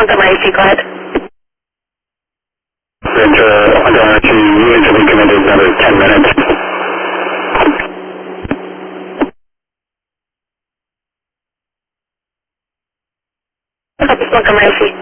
Montgomery, go ahead. Montgomery, units will be committed another 10 minutes. Montgomery.